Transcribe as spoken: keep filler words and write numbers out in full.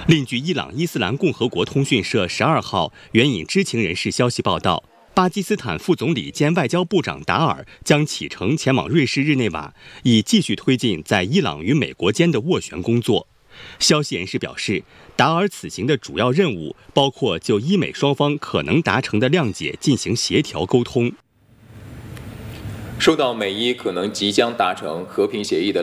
另据伊朗伊斯兰共和国通讯社十二号援引知情人士消息报道，巴基斯坦副总理兼外交部长达尔将启程前往瑞士日内瓦，以继续推进在伊朗与美国间的斡旋工作。消息人士表示，达尔此行的主要任务包括就伊美双方可能达成的谅解进行协调沟通。 受到美伊可能即将达成和平协议的